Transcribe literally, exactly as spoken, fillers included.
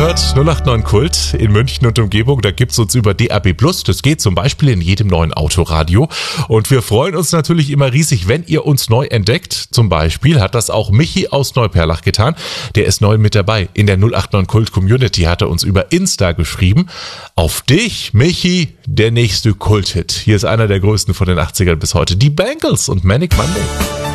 hört null acht neun Kult in München und Umgebung. Da gibt's uns über D A B plus. Das geht zum Beispiel in jedem neuen Autoradio. Und wir freuen uns natürlich immer riesig, wenn ihr uns neu entdeckt. Zum Beispiel hat das auch Michi aus Neuperlach getan. Der ist neu mit dabei. In der null acht neun Kult Community hat er uns über Insta geschrieben. Auf dich, Michi, der nächste Kult-Hit. Hier ist einer der größten von den achtzigern bis heute. Die Bangles und Manic Monday.